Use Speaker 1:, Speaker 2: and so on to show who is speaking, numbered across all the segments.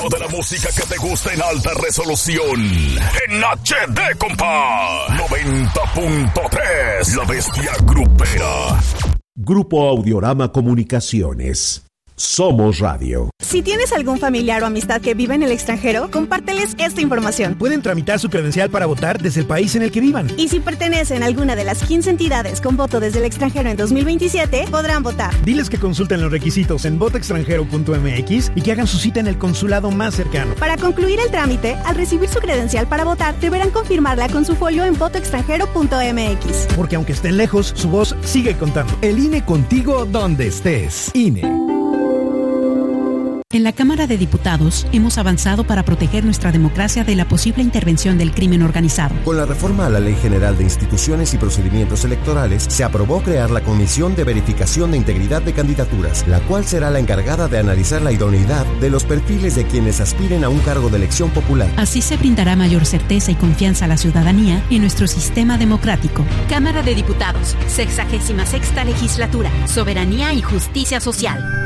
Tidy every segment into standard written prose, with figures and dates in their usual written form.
Speaker 1: Toda la música que te gusta en alta resolución. En HD, compa. 90.3. La Bestia Grupera.
Speaker 2: Grupo Audiorama Comunicaciones. Somos Radio.
Speaker 3: Si tienes algún familiar o amistad que vive en el extranjero, compárteles esta información.
Speaker 4: Pueden tramitar su credencial para votar desde el país en el que vivan.
Speaker 3: Y si pertenecen a alguna de las 15 entidades con voto desde el extranjero en 2027, podrán votar.
Speaker 4: Diles que consulten los requisitos en votoextranjero.mx y que hagan su cita en el consulado más cercano.
Speaker 3: Para concluir el trámite, al recibir su credencial para votar, deberán confirmarla con su folio en votoextranjero.mx.
Speaker 4: Porque aunque estén lejos, su voz sigue contando.
Speaker 5: El INE contigo donde estés. INE.
Speaker 6: En la Cámara de Diputados hemos avanzado para proteger nuestra democracia de la posible intervención del crimen organizado.
Speaker 7: Con la reforma a la Ley General de Instituciones y Procedimientos Electorales, se aprobó crear la Comisión de Verificación de Integridad de Candidaturas, la cual será la encargada de analizar la idoneidad de los perfiles de quienes aspiren a un cargo de elección popular.
Speaker 6: Así se brindará mayor certeza y confianza a la ciudadanía en nuestro sistema democrático. Cámara de Diputados, 66ª Legislatura, Soberanía y Justicia Social.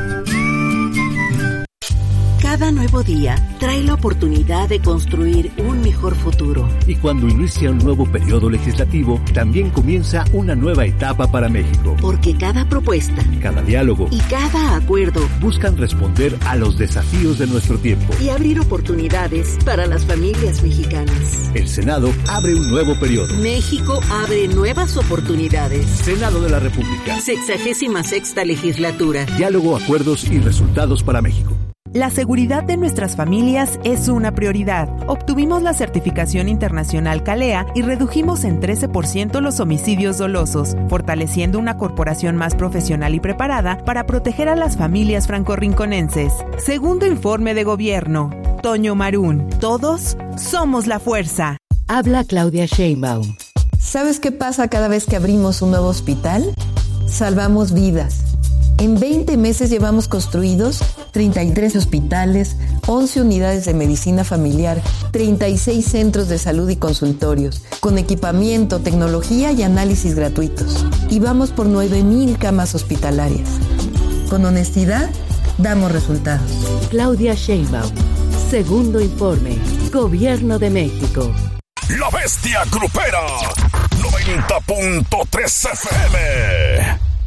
Speaker 8: Cada nuevo día trae la oportunidad de construir un mejor futuro.
Speaker 9: Y cuando inicia un nuevo periodo legislativo, también comienza una nueva etapa para México.
Speaker 8: Porque cada propuesta,
Speaker 9: cada diálogo
Speaker 8: y cada acuerdo
Speaker 9: buscan responder a los desafíos de nuestro tiempo
Speaker 8: y abrir oportunidades para las familias mexicanas.
Speaker 9: El Senado abre un nuevo periodo.
Speaker 8: México abre nuevas oportunidades.
Speaker 9: Senado de la República.
Speaker 8: 66ª Legislatura.
Speaker 9: Diálogo, acuerdos y resultados para México.
Speaker 10: La seguridad de nuestras familias es una prioridad. Obtuvimos la certificación internacional CALEA y redujimos en 13% los homicidios dolosos, fortaleciendo una corporación más profesional y preparada para proteger a las familias francorrinconenses. Segundo informe de gobierno. Toño Marún. Todos somos la fuerza.
Speaker 11: Habla Claudia Sheinbaum.
Speaker 12: ¿Sabes qué pasa cada vez que abrimos un nuevo hospital? Salvamos vidas. En 20 meses llevamos construidos 33 hospitales, 11 unidades de medicina familiar, 36 centros de salud y consultorios, con equipamiento, tecnología y análisis gratuitos. Y vamos por 9,000 camas hospitalarias. Con honestidad, damos resultados.
Speaker 11: Claudia Sheinbaum. Segundo informe. Gobierno de México.
Speaker 1: La Bestia Grupera. 90.3 FM.